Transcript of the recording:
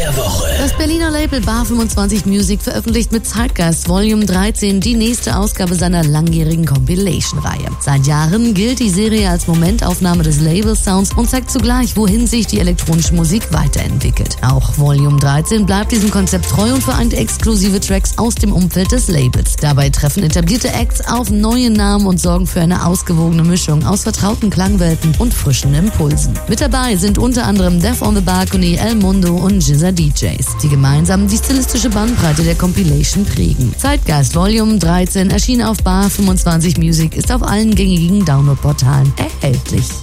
der Woche. Das Berliner Label Bar 25 Music veröffentlicht mit Zeitgeist Volume 13 die nächste Ausgabe seiner langjährigen Compilation-Reihe. Seit Jahren gilt die Serie als Momentaufnahme des Label-Sounds und zeigt zugleich, wohin sich die elektronische Musik weiterentwickelt. Auch Volume 13 bleibt diesem Konzept treu und vereint exklusive Tracks aus dem Umfeld des Labels. Dabei treffen etablierte Acts auf neue Namen und sorgen für eine ausgewogene Mischung aus vertrauten Klangwelten und frischen Impulsen. Mit dabei sind unter anderem Death on the Balcony, El Mundo und Jizza DJs, die gemeinsam die stilistische Bandbreite der Compilation prägen. Zeitgeist Volume 13 erschien auf Bar 25 Music, ist auf allen gängigen Downloadportalen erhältlich.